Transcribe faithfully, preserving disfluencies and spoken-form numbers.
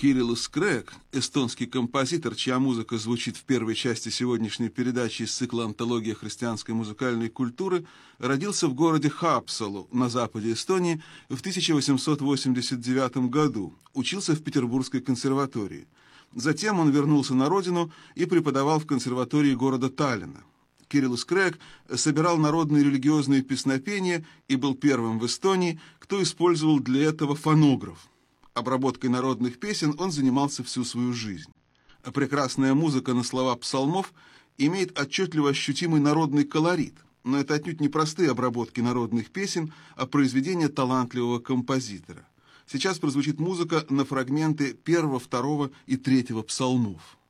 Кириллос Крэк, эстонский композитор, чья музыка звучит в первой части сегодняшней передачи из цикла «Антология христианской музыкальной культуры», родился в городе Хаапсалу на западе Эстонии в тысяча восемьсот восемьдесят девятом году, учился в Петербургской консерватории. Затем он вернулся на родину и преподавал в консерватории города Таллина. Кириллос Крэк собирал народные религиозные песнопения и был первым в Эстонии, кто использовал для этого фонограф. Обработкой народных песен он занимался всю свою жизнь. Прекрасная музыка на слова псалмов имеет отчетливо ощутимый народный колорит, но это отнюдь не простые обработки народных песен, а произведения талантливого композитора. Сейчас прозвучит музыка на фрагменты первого, второго и третьего псалмов.